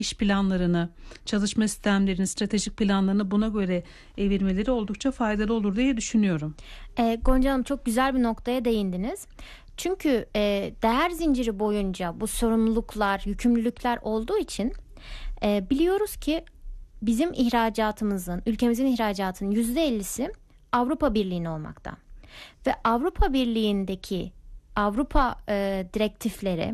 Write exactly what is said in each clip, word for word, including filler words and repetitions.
iş planlarını, çalışma sistemlerini, stratejik planlarını buna göre evirmeleri oldukça faydalı olur diye düşünüyorum. E, Gonca Hanım, çok güzel bir noktaya değindiniz. Çünkü e, değer zinciri boyunca bu sorumluluklar, yükümlülükler olduğu için e, biliyoruz ki bizim ihracatımızın, ülkemizin ihracatının yüzde ellisi Avrupa Birliği'ne olmakta. Ve Avrupa Birliği'ndeki Avrupa e, direktifleri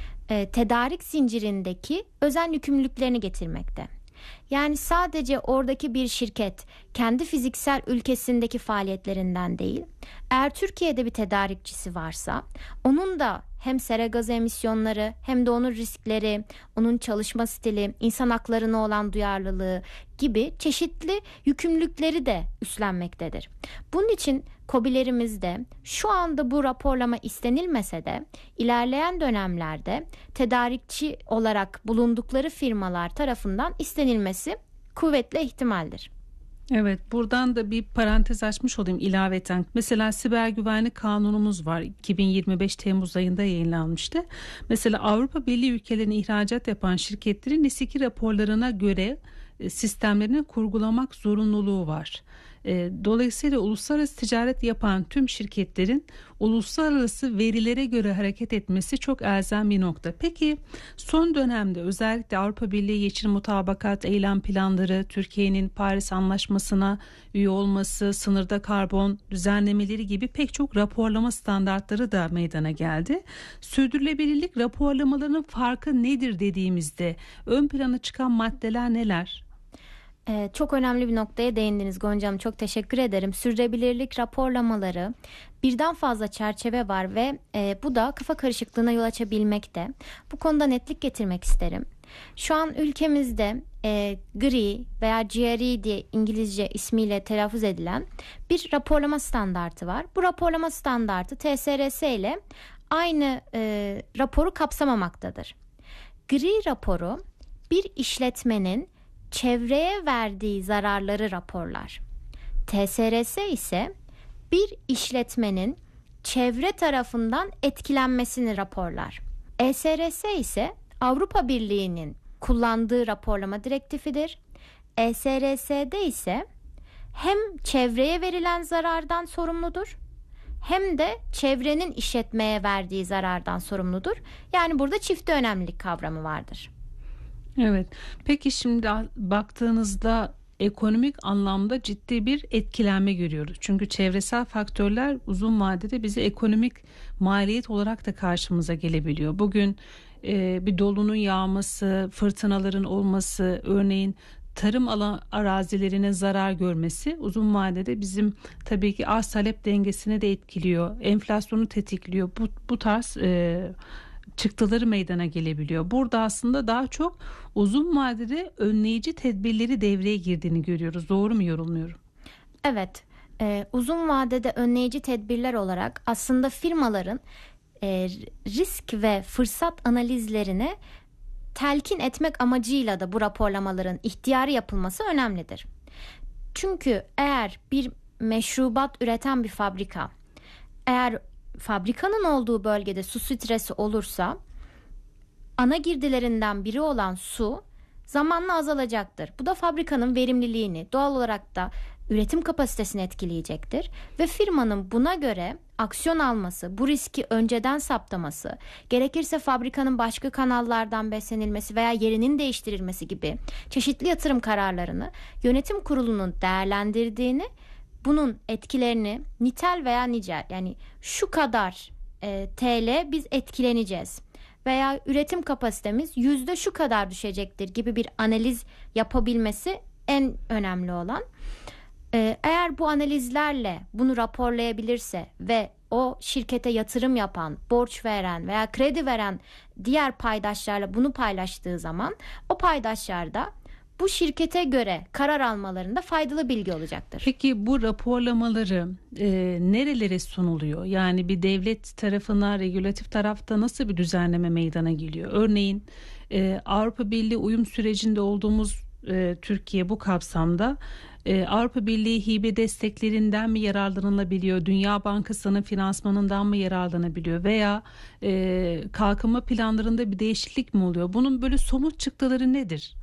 e, tedarik zincirindeki özel yükümlülüklerini getirmekte. Yani sadece oradaki bir şirket kendi fiziksel ülkesindeki faaliyetlerinden değil, eğer Türkiye'de bir tedarikçisi varsa onun da hem sera gazı emisyonları hem de onun riskleri, onun çalışma stili, insan haklarına olan duyarlılığı gibi çeşitli yükümlülükleri de üstlenmektedir. Bunun için KOBİ'lerimizde şu anda bu raporlama istenilmese de ilerleyen dönemlerde tedarikçi olarak bulundukları firmalar tarafından istenilmesi kuvvetli ihtimaldir. Evet, buradan da bir parantez açmış olayım ilaveten. Mesela siber güvenlik kanunumuz var. iki bin yirmi beş Temmuz ayında yayınlanmıştı. Mesela Avrupa Birliği ülkelerine ihracat yapan şirketlerin NIS iki raporlarına göre sistemlerini kurgulamak zorunluluğu var. Dolayısıyla uluslararası ticaret yapan tüm şirketlerin uluslararası verilere göre hareket etmesi çok elzem bir nokta. Peki son dönemde özellikle Avrupa Birliği Yeşil Mutabakat Eylem Planları, Türkiye'nin Paris Anlaşması'na üye olması, sınırda karbon düzenlemeleri gibi pek çok raporlama standartları da meydana geldi. Sürdürülebilirlik raporlamalarının farkı nedir dediğimizde ön plana çıkan maddeler neler? Ee, çok önemli bir noktaya değindiniz Gonca Hanım. Çok teşekkür ederim. Sürdürülebilirlik raporlamaları birden fazla çerçeve var ve e, bu da kafa karışıklığına yol açabilmekte. Bu konuda netlik getirmek isterim. Şu an ülkemizde e, G R I veya G R I diye İngilizce ismiyle telaffuz edilen bir raporlama standartı var. Bu raporlama standartı T S R S ile aynı e, raporu kapsamamaktadır. G R I raporu bir işletmenin çevreye verdiği zararları raporlar. T S R S ise bir işletmenin çevre tarafından etkilenmesini raporlar. E S R S ise Avrupa Birliği'nin kullandığı raporlama direktifidir. E S R S'de ise hem çevreye verilen zarardan sorumludur, hem de çevrenin işletmeye verdiği zarardan sorumludur. Yani burada çifte önemlilik kavramı vardır. Evet. Peki şimdi baktığınızda ekonomik anlamda ciddi bir etkilenme görüyoruz. Çünkü çevresel faktörler uzun vadede bize ekonomik maliyet olarak da karşımıza gelebiliyor. Bugün e, bir dolunun yağması, fırtınaların olması, örneğin tarım alan arazilerine zarar görmesi uzun vadede bizim tabii ki arz talep dengesini de etkiliyor. Enflasyonu tetikliyor. Bu, bu tarz e, çıktıları meydana gelebiliyor. Burada aslında daha çok uzun vadede önleyici tedbirleri devreye girdiğini görüyoruz. Doğru mu yorumluyorum? Evet, e, uzun vadede önleyici tedbirler olarak aslında firmaların e, risk ve fırsat analizlerine telkin etmek amacıyla da bu raporlamaların ihtiyari yapılması önemlidir. Çünkü eğer bir meşrubat üreten bir fabrika, eğer fabrikanın olduğu bölgede su stresi olursa ana girdilerinden biri olan su zamanla azalacaktır. Bu da fabrikanın verimliliğini, doğal olarak da üretim kapasitesini etkileyecektir ve firmanın buna göre aksiyon alması, bu riski önceden saptaması, gerekirse fabrikanın başka kanallardan beslenilmesi veya yerinin değiştirilmesi gibi çeşitli yatırım kararlarını yönetim kurulunun değerlendirdiğini, bunun etkilerini nitel veya nicel, yani şu kadar e, T L biz etkileneceğiz veya üretim kapasitemiz yüzde şu kadar düşecektir gibi bir analiz yapabilmesi en önemli olan. E, eğer bu analizlerle bunu raporlayabilirse ve o şirkete yatırım yapan, borç veren veya kredi veren diğer paydaşlarla bunu paylaştığı zaman o paydaşlar da bu şirkete göre karar almalarında faydalı bilgi olacaktır. Peki bu raporlamaları e, nerelere sunuluyor? Yani bir devlet tarafına, regülatif tarafta nasıl bir düzenleme meydana geliyor? Örneğin e, Avrupa Birliği uyum sürecinde olduğumuz e, Türkiye bu kapsamda? E, Avrupa Birliği hibe desteklerinden mi yararlanılabiliyor? Dünya Bankası'nın finansmanından mı yararlanabiliyor? Veya e, kalkınma planlarında bir değişiklik mi oluyor? Bunun böyle somut çıktıları nedir?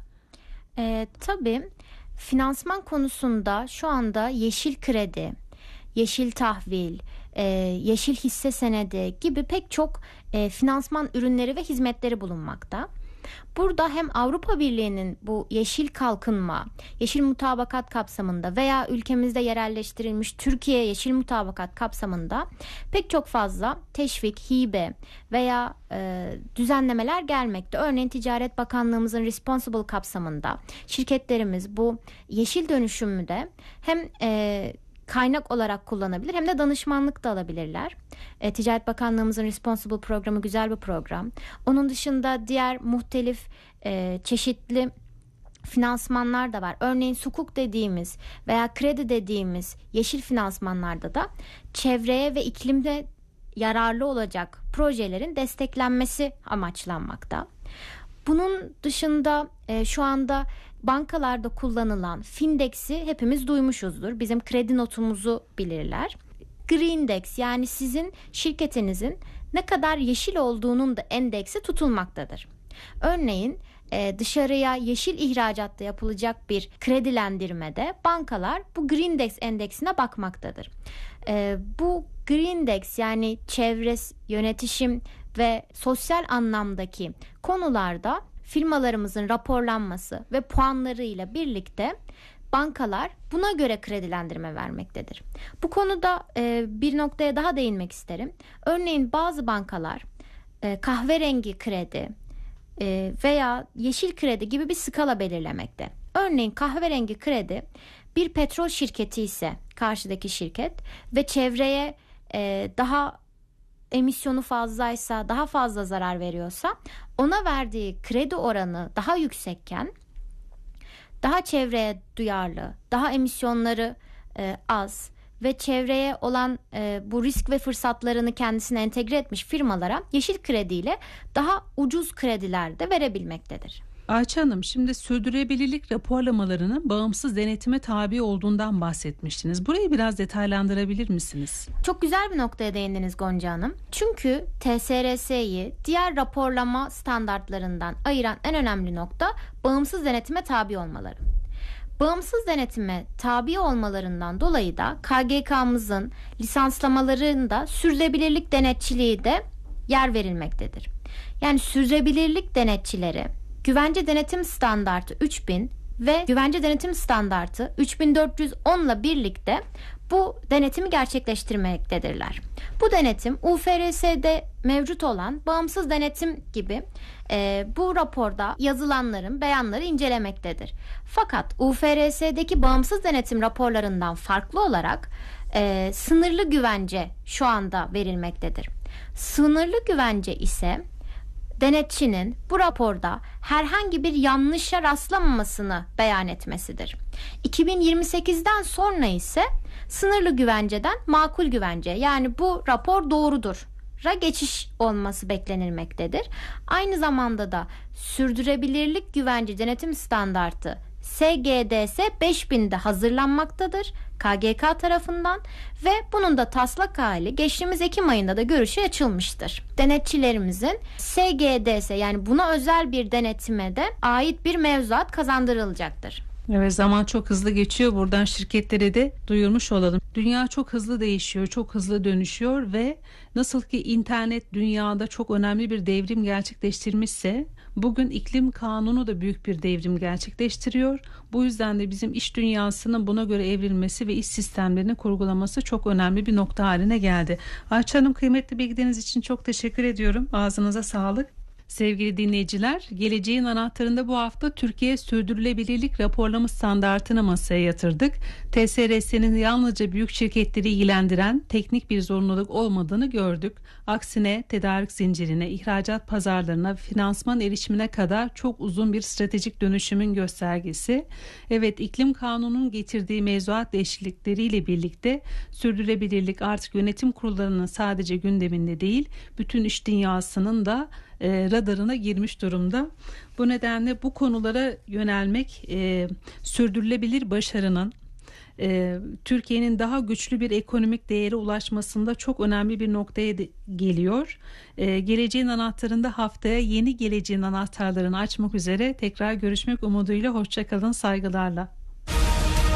E, tabii finansman konusunda şu anda yeşil kredi, yeşil tahvil, e, yeşil hisse senedi gibi pek çok e, finansman ürünleri ve hizmetleri bulunmakta. Burada hem Avrupa Birliği'nin bu yeşil kalkınma, yeşil mutabakat kapsamında veya ülkemizde yerelleştirilmiş Türkiye yeşil mutabakat kapsamında pek çok fazla teşvik, hibe veya e, düzenlemeler gelmekte. Örneğin Ticaret Bakanlığımızın Responsible kapsamında şirketlerimiz bu yeşil dönüşümü de hem e, kaynak olarak kullanabilir hem de danışmanlık da alabilirler. E, Ticaret Bakanlığımızın Responsible programı güzel bir program. Onun dışında diğer muhtelif e, çeşitli finansmanlar da var. Örneğin sukuk dediğimiz veya kredi dediğimiz yeşil finansmanlarda da çevreye ve iklimde yararlı olacak projelerin desteklenmesi amaçlanmakta. Bunun dışında e, şu anda bankalarda kullanılan Findex'i hepimiz duymuşuzdur. Bizim kredi notumuzu bilirler. Greendex, yani sizin şirketinizin ne kadar yeşil olduğunun da endeksi tutulmaktadır. Örneğin e, dışarıya yeşil ihracatta yapılacak bir kredilendirmede bankalar bu Greendex endeksine bakmaktadır. E, bu Greendex, yani çevre, yönetişim ve sosyal anlamdaki konularda firmalarımızın raporlanması ve puanlarıyla birlikte bankalar buna göre kredilendirme vermektedir. Bu konuda e, bir noktaya daha değinmek isterim. Örneğin bazı bankalar e, kahverengi kredi e, veya yeşil kredi gibi bir skala belirlemekte. Örneğin kahverengi kredi bir petrol şirketi ise karşıdaki şirket ve çevreye e, daha emisyonu fazlaysa, daha fazla zarar veriyorsa ona verdiği kredi oranı daha yüksekken, daha çevreye duyarlı, daha emisyonları e, az ve çevreye olan e, bu risk ve fırsatlarını kendisine entegre etmiş firmalara yeşil krediyle daha ucuz krediler de verebilmektedir. Ayça Hanım, şimdi sürdürülebilirlik raporlamalarının bağımsız denetime tabi olduğundan bahsetmiştiniz. Burayı biraz detaylandırabilir misiniz? Çok güzel bir noktaya değindiniz Gonca Hanım. Çünkü T S R S'yi diğer raporlama standartlarından ayıran en önemli nokta bağımsız denetime tabi olmaları. Bağımsız denetime tabi olmalarından dolayı da K G K'mızın lisanslamalarında sürdürülebilirlik denetçiliği de yer verilmektedir. Yani sürdürülebilirlik denetçileri Güvence Denetim Standartı üç bin ve Güvence Denetim Standartı üç bin dört yüz on ile birlikte bu denetimi gerçekleştirmektedirler. Bu denetim U F R S'de mevcut olan bağımsız denetim gibi e, bu raporda yazılanların beyanları incelemektedir. Fakat U F R S'deki bağımsız denetim raporlarından farklı olarak e, sınırlı güvence şu anda verilmektedir. Sınırlı güvence ise denetçinin bu raporda herhangi bir yanlışa rastlamamasını beyan etmesidir. iki bin yirmi sekizden sonra ise sınırlı güvenceden makul güvence, yani bu rapor doğrudur ra geçiş olması beklenilmektedir. Aynı zamanda da sürdürülebilirlik güvence denetim standartı S G D S beş binde hazırlanmaktadır K G K tarafından ve bunun da taslak hali geçtiğimiz Ekim ayında da görüşe açılmıştır. Denetçilerimizin S G D S, yani buna özel bir denetime de ait bir mevzuat kazandırılacaktır. Evet, zaman çok hızlı geçiyor. Buradan şirketlere de duyurmuş olalım. Dünya çok hızlı değişiyor, çok hızlı dönüşüyor ve nasıl ki internet dünyada çok önemli bir devrim gerçekleştirmişse, bugün iklim kanunu da büyük bir devrim gerçekleştiriyor. Bu yüzden de bizim iş dünyasının buna göre evrilmesi ve iş sistemlerini kurgulaması çok önemli bir nokta haline geldi. Ayça Hanım, kıymetli bilgileriniz için çok teşekkür ediyorum. Ağzınıza sağlık. Sevgili dinleyiciler, geleceğin anahtarında bu hafta Türkiye sürdürülebilirlik raporlama standartını masaya yatırdık. T S R S'nin yalnızca büyük şirketleri ilgilendiren teknik bir zorunluluk olmadığını gördük. Aksine tedarik zincirine, ihracat pazarlarına, finansman erişimine kadar çok uzun bir stratejik dönüşümün göstergesi. Evet, iklim kanununun getirdiği mevzuat değişiklikleriyle birlikte sürdürülebilirlik artık yönetim kurullarının sadece gündeminde değil, bütün iş dünyasının da e, radarına girmiş durumda. Bu nedenle bu konulara yönelmek e, sürdürülebilir başarının, e, Türkiye'nin daha güçlü bir ekonomik değere ulaşmasında çok önemli bir noktaya de, geliyor. E, geleceğin anahtarında haftaya yeni geleceğin anahtarlarını açmak üzere tekrar görüşmek umuduyla. Hoşça kalın, saygılarla.